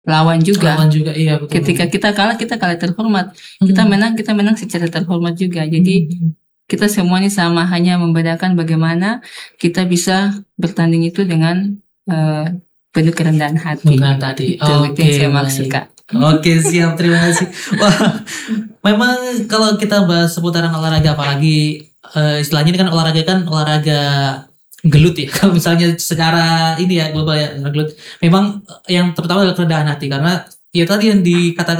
lawan juga. Iya betul. Ketika kita kalah terhormat. Kita menang secara terhormat juga. Jadi kita semuanya sama, hanya membedakan bagaimana kita bisa bertanding itu dengan penuh kerendahan hati. Itu yang saya maksud, Kak. Oke, siap, terima kasih. Wah, memang kalau kita bahas seputaran olahraga, apalagi istilahnya ini kan olahraga gelut ya. Kalau misalnya secara ini ya global ya, gelut. Memang yang terutama adalah kerendahan hati, karena ya tadi yang dikatakan